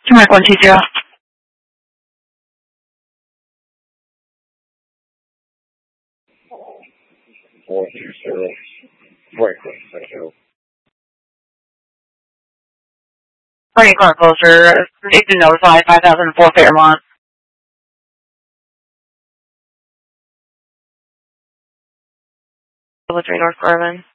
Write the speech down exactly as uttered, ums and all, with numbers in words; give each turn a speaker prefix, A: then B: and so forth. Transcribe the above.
A: Mark one two zero.
B: Four two zero. Break thank you.
A: Morning, car closer. It's been notified five thousand four Fairmont. What's radar, Garvin?